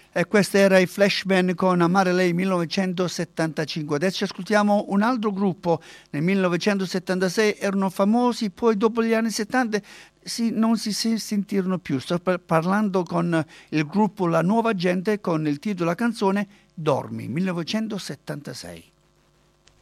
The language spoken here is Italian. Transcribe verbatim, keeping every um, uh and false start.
E questo era i Flashman con Amare Lei millenovecentosettantacinque. Adesso ascoltiamo un altro gruppo. Nel millenovecentosettantasei erano famosi, poi dopo gli anni settanta si, non si sentirono più. Sto par- parlando con il gruppo La Nuova Gente con il titolo della canzone Dormi, millenovecentosettantasei.